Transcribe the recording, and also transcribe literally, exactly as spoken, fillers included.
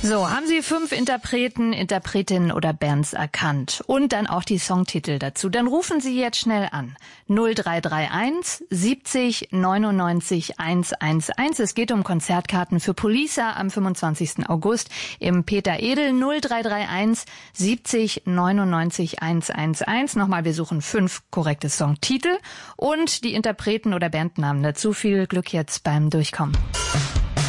So, haben Sie fünf Interpreten, Interpretinnen oder Bands erkannt und dann auch die Songtitel dazu? Dann rufen Sie jetzt schnell an. null drei drei eins siebzig neunundneunzig hundertelf. Es geht um Konzertkarten für Poliça am fünfundzwanzigsten August im Peter Edel. null drei drei eins siebzig neunundneunzig hundertelf. Nochmal, wir suchen fünf korrekte Songtitel und die Interpreten oder Bandnamen dazu. Viel Glück jetzt beim Durchkommen.